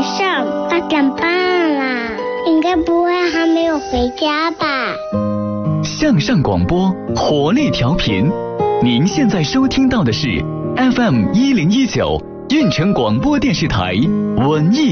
晚上8点半啦，应该不会还没有回家吧？ 向上广播，活力调频。您现在收听到的是 FM 1019运城广播电视台文艺